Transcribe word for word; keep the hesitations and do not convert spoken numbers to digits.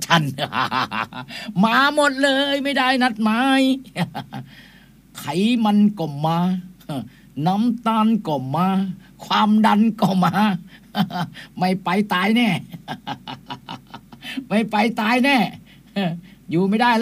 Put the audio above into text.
ฉัน มาหมดเลยไม่ได้นัดหมาย ไขมันก็มา น้ำตาลก็มา ความดันก็มา ไม่ไปตายแน่ ไม่ไปตายแน่ อยู่ไม่ได้